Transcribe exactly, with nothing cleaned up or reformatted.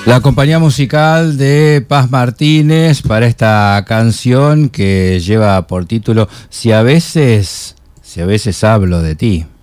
La compañía musical de Paz Martínez para esta canción que lleva por título Si a veces, si a veces hablo de ti.